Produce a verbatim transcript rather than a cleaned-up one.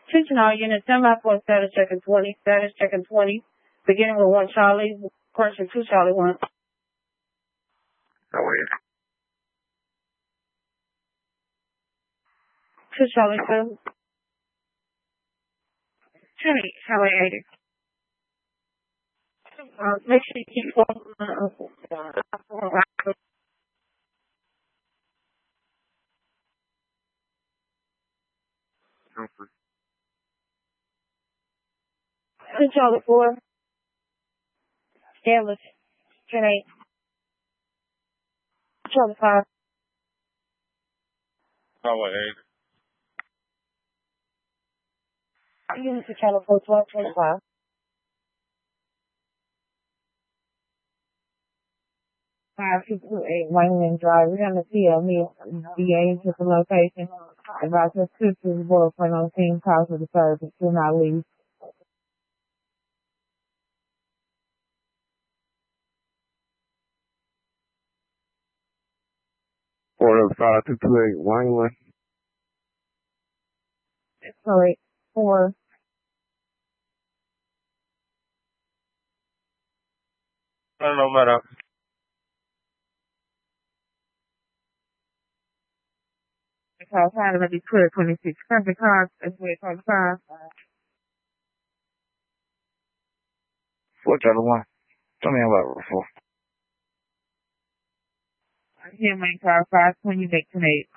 Attention all units, ten by four status checking twenty, status checking twenty, beginning with one Charlie, correction two Charlie one. Oh, wait. Two Charlie two. Charlie, Charlie eighty. Uh, make sure you keep going. Okay. Two Charlie four. Scaleless. ten eight. Charlie five. Charlie eight. Units to Charlie four twelve twenty-five. Five two two eight Wayland Drive. We're gonna see a meal. B A to the location. About your sister's boyfriend on the same house with the service. Do not leave. Four five two two eight Wayland. Sorry, four. I don't know, madam. Because how to be clear twenty-six. Country cars, as we twenty-five. What other one? Tell me about it before. Here, main car five twenty, make ten eight.